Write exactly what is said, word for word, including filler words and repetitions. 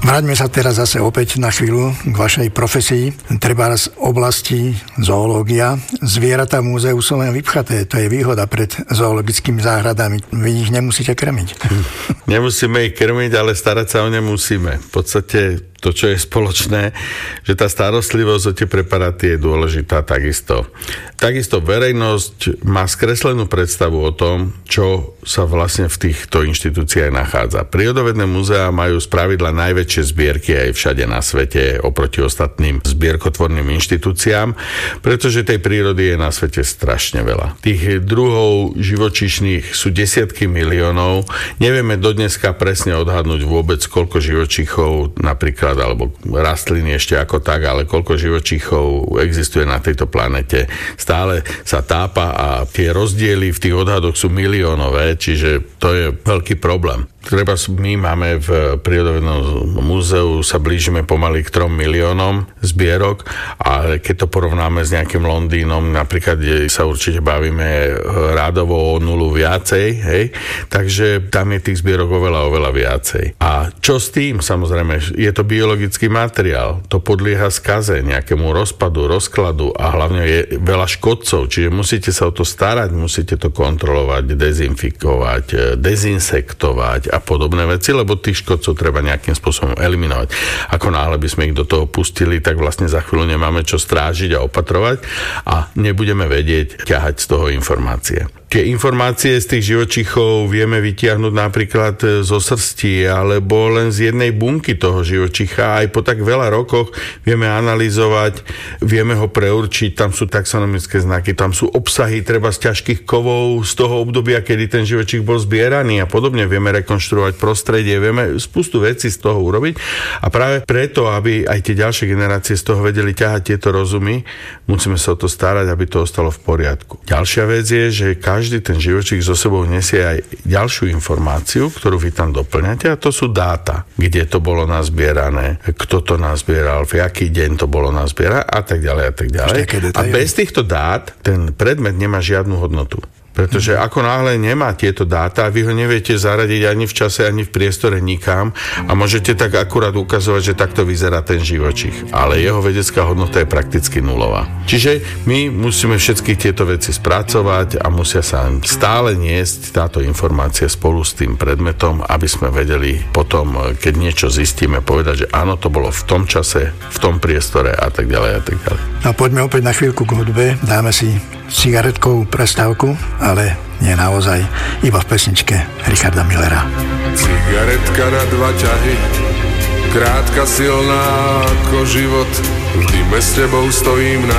Vráťme sa teraz zase opäť na chvíľu k vašej profesii. Treba z oblasti zoológia. Zvieratá v múzeu sú len vypchaté. To je výhoda pred zoologickými záhradami. Vy ich nemusíte krmiť. Nemusíme ich krmiť, ale starať sa o ne musíme. V podstate to, čo je spoločné, že tá starostlivosť o tie preparáty je dôležitá takisto. Takisto verejnosť má skreslenú predstavu o tom, čo sa vlastne v týchto inštitúciách nachádza. Prírodovedné múzeá majú spravidla najväčšie zbierky aj všade na svete oproti ostatným zbierkotvorným inštitúciám, pretože tej prírody je na svete strašne veľa. Tých druhov živočíšnych sú desiatky miliónov. Nevieme dodneska presne odhadnúť vôbec, koľko živočíchov napríklad alebo rastliny ešte ako tak, ale koľko živočíchov existuje na tejto planete. Stále sa tápa a tie rozdiely v tých odhadoch sú miliónové, čiže to je veľký problém. Treba, my máme v Prírodovednom múzeu, sa blížime pomaly k trom miliónom zbierok, ale keď to porovnáme s nejakým Londýnom, napríklad, kde sa určite bavíme rádovo o nulu viacej, hej, takže tam je tých zbierok oveľa, oveľa viacej. A čo s tým? Samozrejme, je to biologický materiál, to podlieha skaze, nejakému rozpadu, rozkladu a hlavne je veľa škodcov, čiže musíte sa o to starať, musíte to kontrolovať, dezinfikovať, dezinsektovať a podobné veci, lebo tých škodcov treba nejakým spôsobom eliminovať. Ako náhle by sme ich do toho pustili, tak vlastne za chvíľu nemáme čo strážiť a opatrovať a nebudeme vedieť ťahať z toho informácie. Tie informácie z tých živočíchov vieme vytiahnuť napríklad zo srsti alebo len z jednej bunky toho živočícha. Aj po tak veľa rokoch vieme analyzovať, vieme ho preurčiť, tam sú taxonomické znaky, tam sú obsahy treba z ťažkých kovov z toho obdobia, kedy ten živočích bol zbieraný a podobne. Vieme rekonštruovať prostredie, vieme spustu vecí z toho urobiť a práve preto, aby aj tie ďalšie generácie z toho vedeli ťahať tieto rozumy, musíme sa o to starať, aby to ostalo v poriadku. Ďalšia vec je, že každý ten živočích so sebou nesie aj ďalšiu informáciu, ktorú vy tam doplňate a to sú dáta, kde to bolo nazbierané, kto to nazbieral, v aký deň to bolo nazbierané a tak ďalej a tak ďalej. A bez týchto dát ten predmet nemá žiadnu hodnotu. Pretože ako náhle nemá tieto dáta, vy ho neviete zaradiť ani v čase, ani v priestore nikam a môžete tak akurát ukazovať, že takto vyzerá ten živočích. Ale jeho vedecká hodnota je prakticky nulová. Čiže my musíme všetky tieto veci spracovať a musia sa stále niesť táto informácia spolu s tým predmetom, aby sme vedeli potom, keď niečo zistíme, povedať, že áno, to bolo v tom čase, v tom priestore a tak ďalej a tak ďalej. No poďme opäť na chvíľku k hudbe, dáme si cigaretkovú prestávku, ale nie naozaj, iba v pesničke Richarda Millera. Cigaretka na dva ťahy, krátka silná ako život, v dime s tebou stojím na